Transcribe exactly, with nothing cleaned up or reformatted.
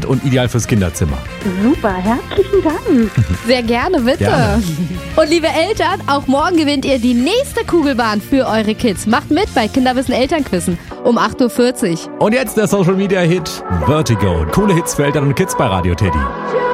Strand und ideal fürs Kinderzimmer. Super, herzlichen Dank. Sehr gerne, bitte. Gerne. Und liebe Eltern, auch morgen gewinnt ihr die nächste Kugelbahn für eure Kids. Macht mit bei Kinderwissen Elternquizzen um acht Uhr vierzig. Und jetzt der Social Media Hit Vertigo. Coole Hits für Eltern und Kids bei Radio Teddy.